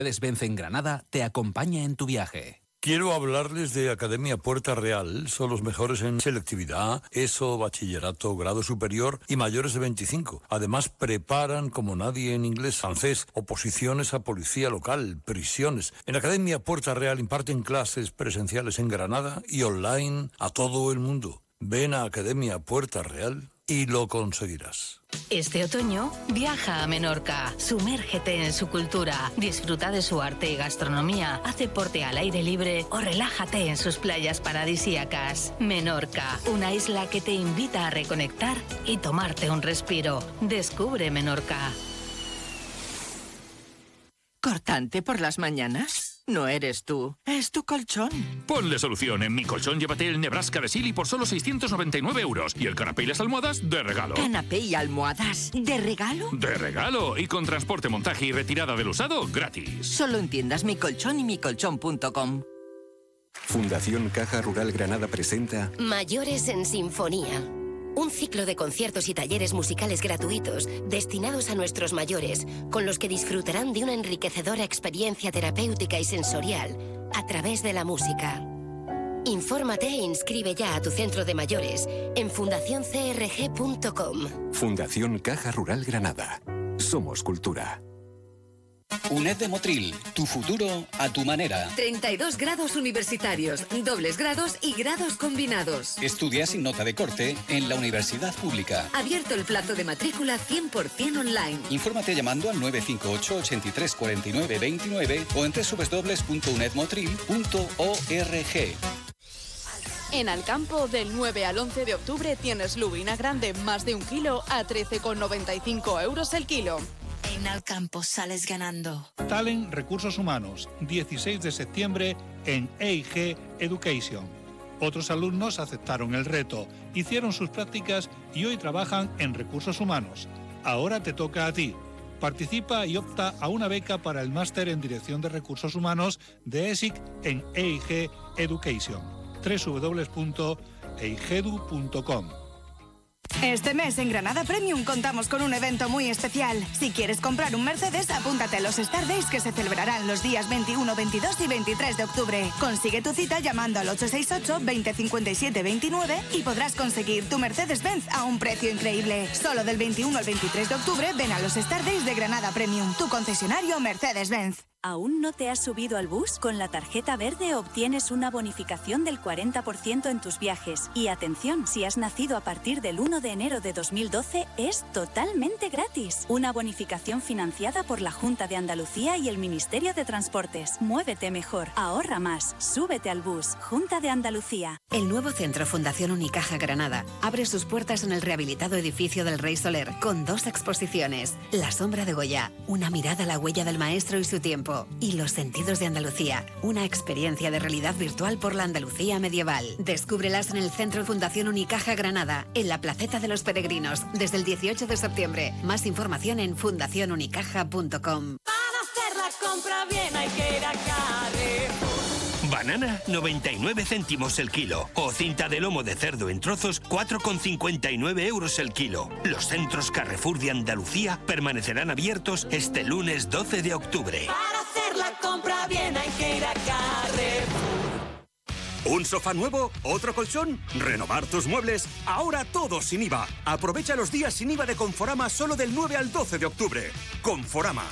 Mercedes-Benz en Granada te acompaña en tu viaje. Quiero hablarles de Academia Puerta Real. Son los mejores en selectividad, ESO, bachillerato, grado superior y mayores de 25. Además, preparan como nadie en inglés, francés, oposiciones a policía local, prisiones. En Academia Puerta Real imparten clases presenciales en Granada y online a todo el mundo. Ven a Academia Puerta Real y lo conseguirás. Este otoño, viaja a Menorca, sumérgete en su cultura, disfruta de su arte y gastronomía, haz deporte al aire libre o relájate en sus playas paradisíacas. Menorca, una isla que te invita a reconectar y tomarte un respiro. Descubre Menorca. ¿Cortante por las mañanas? No eres tú, es tu colchón. Ponle solución. En Mi Colchón llévate el Nebraska de Silly por solo 699 euros. Y el canapé y las almohadas de regalo. ¿Canapé y almohadas de regalo? ¡De regalo! Y con transporte, montaje y retirada del usado gratis. Solo en tiendas Mi Colchón y micolchón.com. Fundación Caja Rural Granada presenta Mayores en Sinfonía. Un ciclo de conciertos y talleres musicales gratuitos destinados a nuestros mayores, con los que disfrutarán de una enriquecedora experiencia terapéutica y sensorial a través de la música. Infórmate e inscribe ya a tu centro de mayores en fundacioncrg.com. Fundación Caja Rural Granada. Somos cultura. UNED de Motril, tu futuro a tu manera. 32 grados universitarios, dobles grados y grados combinados. Estudia sin nota de corte en la universidad pública. Abierto el plazo de matrícula 100% online. Infórmate llamando al 958 83 49 29 o en www.unedmotril.org. En Alcampo, del 9 al 11 de octubre tienes lubina grande más de 1 kilo a 13,95 euros el kilo. En Alcampo sales ganando. Talent Recursos Humanos, 16 de septiembre en EIG Education. Otros alumnos aceptaron el reto, hicieron sus prácticas y hoy trabajan en Recursos Humanos. Ahora te toca a ti. Participa y opta a una beca para el máster en Dirección de Recursos Humanos de ESIC en EIG Education. www.eigedu.com. Este mes en Granada Premium contamos con un evento muy especial. Si quieres comprar un Mercedes, apúntate a los Star Days que se celebrarán los días 21, 22 y 23 de octubre. Consigue tu cita llamando al 868 20 57 29 y podrás conseguir tu Mercedes-Benz a un precio increíble. Solo del 21 al 23 de octubre ven a los Star Days de Granada Premium, tu concesionario Mercedes-Benz. ¿Aún no te has subido al bus? Con la tarjeta verde obtienes una bonificación del 40% en tus viajes. Y atención, si has nacido a partir del 1 de enero de 2012, es totalmente gratis. Una bonificación financiada por la Junta de Andalucía y el Ministerio de Transportes. Muévete mejor, ahorra más, súbete al bus. Junta de Andalucía. El nuevo centro Fundación Unicaja Granada abre sus puertas en el rehabilitado edificio del Rey Soler con 2 exposiciones. La sombra de Goya, una mirada a la huella del maestro y su tiempo. Y Los sentidos de Andalucía, una experiencia de realidad virtual por la Andalucía medieval. Descúbrelas en el Centro Fundación Unicaja Granada, en la Placeta de los Peregrinos, desde el 18 de septiembre. Más información en fundacionunicaja.com. Para hacer la compra bien hay que ir a Carrefour. Banana, 99 céntimos el kilo. O cinta de lomo de cerdo en trozos, 4,59 euros el kilo. Los centros Carrefour de Andalucía permanecerán abiertos este lunes 12 de octubre. Para hacer la compra bien hay que ir a Carrefour. ¿Un sofá nuevo? ¿Otro colchón? ¿Renovar tus muebles? Ahora todo sin IVA. Aprovecha los días sin IVA de Conforama solo del 9 al 12 de octubre. Conforama.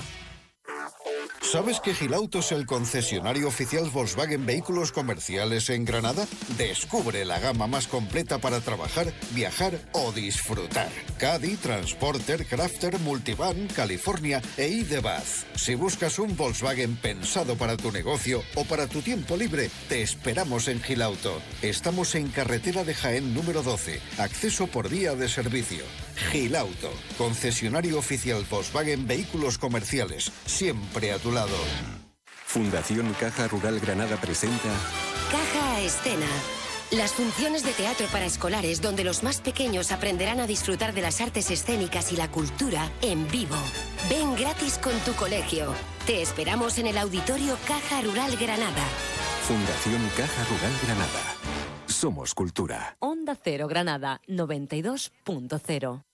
¿Sabes que Gilauto es el concesionario oficial Volkswagen Vehículos Comerciales en Granada? Descubre la gama más completa para trabajar, viajar o disfrutar. Caddy, Transporter, Crafter, Multivan, California e ID.Buzz. Si buscas un Volkswagen pensado para tu negocio o para tu tiempo libre, te esperamos en Gilauto. Estamos en carretera de Jaén número 12, acceso por vía de servicio. Gilauto, concesionario oficial Volkswagen Vehículos Comerciales, siempre a tu lado. Fundación Caja Rural Granada presenta Caja a Escena. Las funciones de teatro para escolares donde los más pequeños aprenderán a disfrutar de las artes escénicas y la cultura en vivo. Ven gratis con tu colegio. Te esperamos en el Auditorio Caja Rural Granada. Fundación Caja Rural Granada. Somos cultura. Onda Cero Granada 92.0.